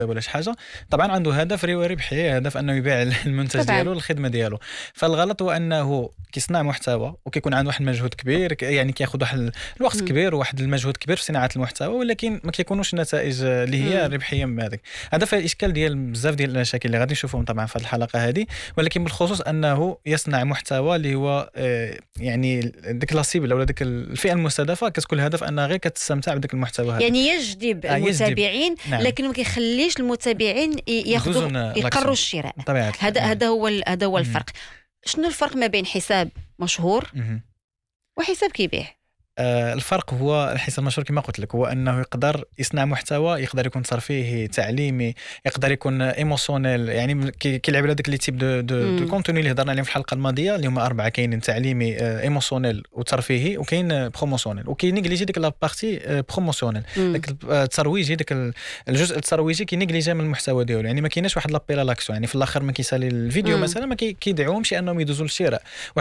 ولا شي حاجه. طبعا عنده هدف ربحي، هدف انه يبيع المنتج طبعا. ديالو، الخدمه ديالو. فالغلط هو انه كيصنع محتوى وكيكون عنده واحد المجهود كبير، يعني كياخذ واحد الوقت كبير وواحد المجهود كبير في صناعه المحتوى، ولكن ما كيكونوش النتائج اللي هي ربحيه من هذاك. هذا فيه الاشكال ديال بزاف ديال المشاكل اللي غادي نشوفهم طبعا في هذه الحلقه هذه، ولكن بالخصوص انه يصنع محتوى اللي هو يعني ديك لاسيبل ولا ديك الفئه المستهدفه كتكون الهدف انها غير كتستمتع بداك المحتوى هذا، يعني يجذب المتابعين. نعم. لكن ما كيخليش المتابعين يقروا الشراء. هذا هو الفرق. شنو الفرق ما بين حساب مشهور وحساب كيبيع؟ الفرق هو الحساب المشهور كما قلت لك، هو انه يقدر يصنع محتوى، يقدر يكون ترفيهي تعليمي، يقدر يكون ايموشنيل، يعني كيلعب على داك لي تيب دو كونتوني اللي هضرنا عليهم في الحلقه الماضيه، اللي هما 4: كاين تعليمي، ايموشنيل وترفيهي، وكاين بروموسيونيل، وكينيغليجي ديك لا بارتي بروموسيونيل، داك الترويجي، داك الجزء الترويجي كينيغليجي من المحتوى ديالو. يعني ما كايناش واحد لابيل لاكسيون، يعني في الاخر ما كيسالي الفيديو مثلا ما كيدعوهمش انهم يدوزوا للشراء.